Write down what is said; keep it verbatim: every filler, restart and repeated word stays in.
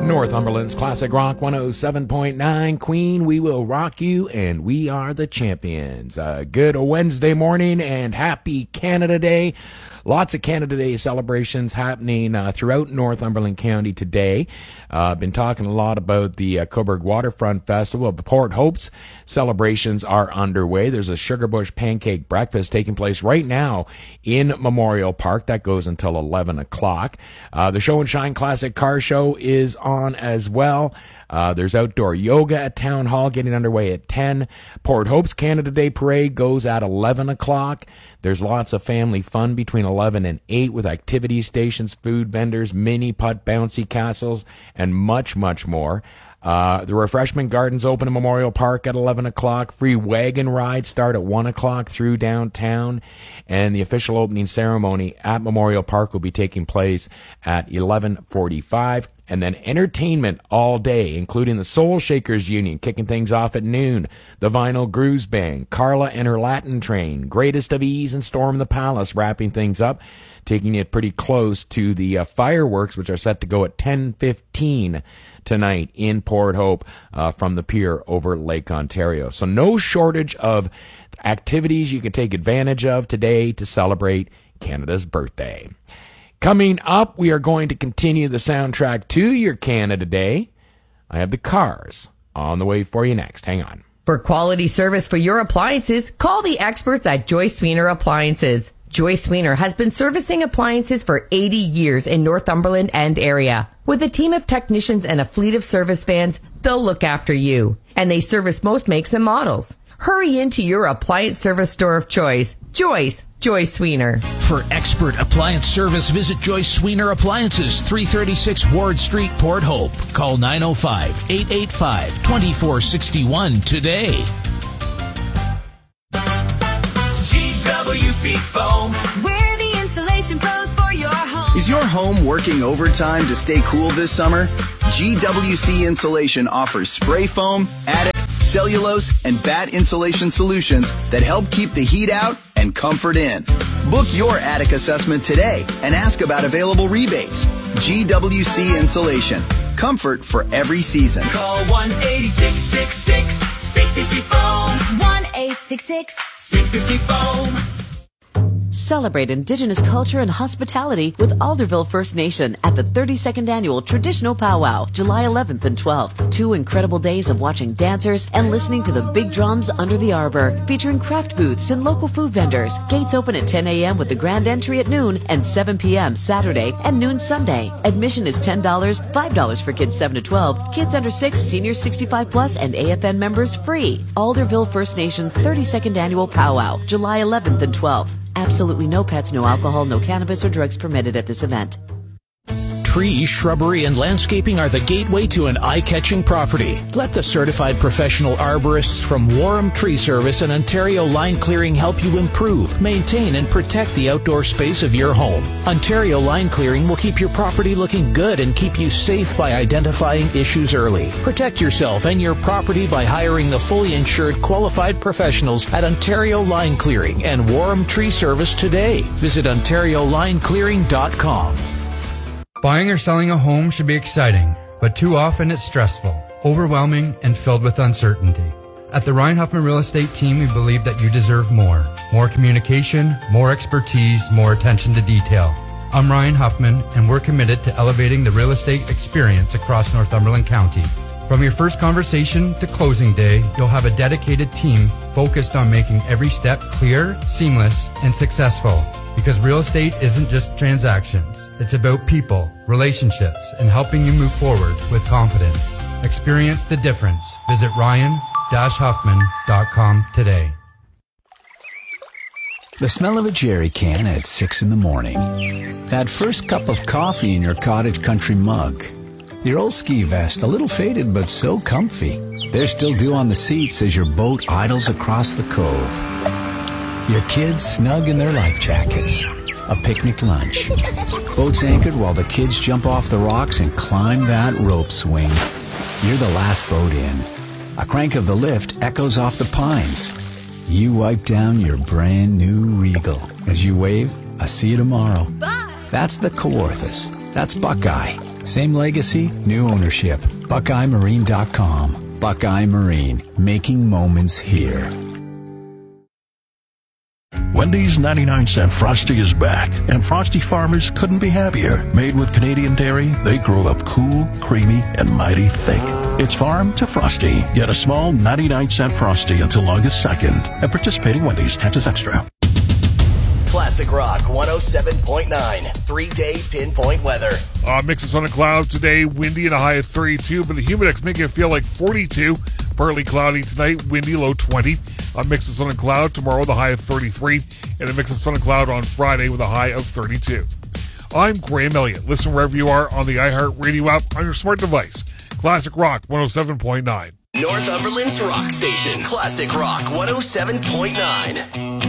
Northumberland's Classic Rock one oh seven point nine. Queen, we will rock you, and we are the champions. Uh, good Wednesday morning and happy Canada Day. Lots of Canada Day celebrations happening uh, throughout Northumberland County today. I've uh, been talking a lot about the uh, Cobourg Waterfront Festival. The Port Hope's celebrations are underway. There's a Sugar Bush Pancake Breakfast taking place right now in Memorial Park. That goes until eleven o'clock. Uh, the Show and Shine Classic Car Show is on as well. Uh, there's outdoor yoga at Town Hall getting underway at ten. Port Hope's Canada Day Parade goes at eleven o'clock. There's lots of family fun between eleven and eight with activity stations, food vendors, mini putt, bouncy castles, and much, much more. Uh, the refreshment gardens open in Memorial Park at eleven o'clock. Free wagon rides start at one o'clock through downtown. And the official opening ceremony at Memorial Park will be taking place at eleven forty-five. And then entertainment all day, including the Soul Shakers Union kicking things off at noon, the Vinyl Grooves Band, Carla and her Latin Train, Greatest of Ease, and Storm the Palace wrapping things up, taking it pretty close to the uh, fireworks, which are set to go at ten fifteen tonight in Port Hope uh, from the pier over Lake Ontario. So no shortage of activities you can take advantage of today to celebrate Canada's birthday. Coming up, we are going to continue the soundtrack to your Canada Day. I have the Cars on the way for you next. Hang on. For quality service for your appliances, call the experts at Joyce Sweener Appliances. Joyce Sweener has been servicing appliances for eighty years in Northumberland and area. With a team of technicians and a fleet of service vans, they'll look after you. And they service most makes and models. Hurry into your appliance service store of choice. Joyce. Joyce Sweener. For expert appliance service, visit Joyce Sweener Appliances, three thirty-six Ward Street, Port Hope. Call nine oh five, eight eight five, two four six one today. G W C Foam. We're the insulation pros for your home. Is your home working overtime to stay cool this summer? G W C Insulation offers spray foam, attic, cellulose, and bat insulation solutions that help keep the heat out and comfort in. Book your attic assessment today and ask about available rebates. G W C Insulation. Comfort for every season. Call one eight six six six, six six six foam. one eight six six, six six six foam. Celebrate Indigenous culture and hospitality with Alderville First Nation at the thirty-second Annual Traditional Powwow, July eleventh and twelfth. Two incredible days of watching dancers and listening to the big drums under the arbor, featuring craft booths and local food vendors. Gates open at ten a.m. with the grand entry at noon and seven p.m. Saturday and noon Sunday. Admission is ten dollars, five dollars for kids seven to twelve, kids under six, seniors sixty-five plus, and A F N members free. Alderville First Nation's thirty-second Annual Powwow, July eleventh and twelfth. Absolutely no pets, no alcohol, no cannabis or drugs permitted at this event. Trees, shrubbery, and landscaping are the gateway to an eye-catching property. Let the certified professional arborists from Warham Tree Service and Ontario Line Clearing help you improve, maintain, and protect the outdoor space of your home. Ontario Line Clearing will keep your property looking good and keep you safe by identifying issues early. Protect yourself and your property by hiring the fully insured qualified professionals at Ontario Line Clearing and Warham Tree Service today. Visit ontario line clearing dot com. Buying or selling a home should be exciting, but too often it's stressful, overwhelming, and filled with uncertainty. At the Ryan Huffman Real Estate Team, we believe that you deserve more. More communication, more expertise, more attention to detail. I'm Ryan Huffman, and we're committed to elevating the real estate experience across Northumberland County. From your first conversation to closing day, you'll have a dedicated team focused on making every step clear, seamless, and successful. Because real estate isn't just transactions. It's about people, relationships, and helping you move forward with confidence. Experience the difference. Visit ryan dash huffman dot com today. The smell of a jerry can at six in the morning. That first cup of coffee in your cottage country mug. Your old ski vest, a little faded but so comfy. There's still dew on the seats as your boat idles across the cove. Your kids snug in their life jackets. A picnic lunch. Boats anchored while the kids jump off the rocks and climb that rope swing. You're the last boat in. A crank of the lift echoes off the pines. You wipe down your brand new Regal. As you wave, I see you tomorrow. Bye. That's the Kawarthas. That's Buckeye. Same legacy, new ownership. Buckeye Marine dot com. Buckeye Marine, making moments here. Wendy's ninety-nine cent Frosty is back, and Frosty farmers couldn't be happier. Made with Canadian dairy, they grow up cool, creamy, and mighty thick. It's farm to Frosty. Get a small ninety-nine cent Frosty until August second. At participating Wendy's, taxes extra. Classic Rock one oh seven point nine. Three-day pinpoint weather. Uh, mix of sun and cloud today. Windy and a high of thirty-two, but the humidex making it feel like forty-two. Partly cloudy tonight. Windy, low twenty. A mix of sun and cloud tomorrow, the high of thirty-three. And a mix of sun and cloud on Friday with a high of thirty-two. I'm Graham Elliott. Listen wherever you are on the iHeartRadio app on your smart device. Classic Rock one oh seven point nine. Northumberland's rock station. Classic Rock one oh seven point nine.